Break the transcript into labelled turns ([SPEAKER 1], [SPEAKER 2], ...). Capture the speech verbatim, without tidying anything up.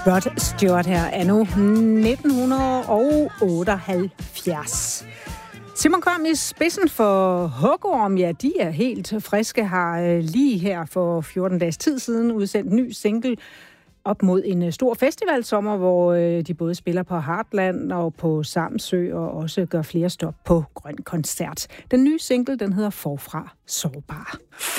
[SPEAKER 1] Rod Stewart her anno nitten otteoghalvfjerds. Simon Kvamm i spidsen for Hugorm, ja, de er helt friske, har lige her for fjorten dages tid siden udsendt ny single op mod en stor festivalsommer, hvor de både spiller på Heartland og på Samsø og også gør flere stop på Grøn Koncert. Den nye single, den hedder Forfra Sårbar.